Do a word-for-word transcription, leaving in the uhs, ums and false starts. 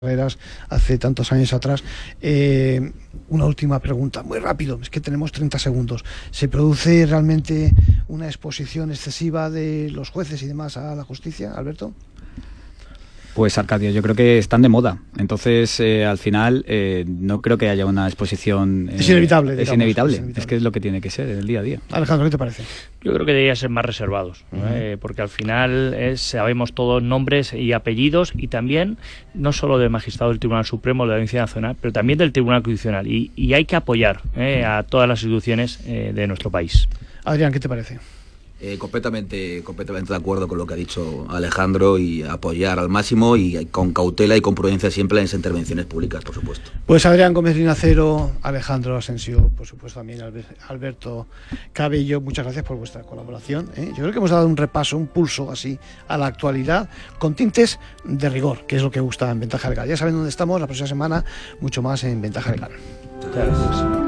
carreras hace tantos años atrás. Eh, una última pregunta, muy rápido, es que tenemos treinta segundos. ¿Se produce realmente una exposición excesiva de los jueces y demás a la justicia, Alberto? Pues Arcadio, yo creo que están de moda, entonces eh, al final eh, no creo que haya una exposición... Eh, es inevitable, digamos, es inevitable, es inevitable, es que es lo que tiene que ser en el día a día. Alejandro, ¿qué te parece? Yo creo que debería ser más reservados, uh-huh. eh, porque al final es, sabemos todos nombres y apellidos, y también no solo del magistrado del Tribunal Supremo, de la Audiencia Nacional, pero también del Tribunal Constitucional, y, y hay que apoyar eh, a todas las instituciones eh, de nuestro país. Adrián, ¿qué te parece? Eh, completamente, completamente de acuerdo con lo que ha dicho Alejandro, y apoyar al máximo y con cautela y con prudencia siempre las intervenciones públicas, por supuesto. Pues Adrián Gómez Linacero, Alejandro Asensio, por supuesto también Alberto Cabello, muchas gracias por vuestra colaboración, ¿eh? Yo creo que hemos dado un repaso, un pulso así a la actualidad con tintes de rigor, que es lo que gusta en Ventaja Legal. Ya saben dónde estamos la próxima semana, mucho más en Ventaja Legal. Muchas gracias.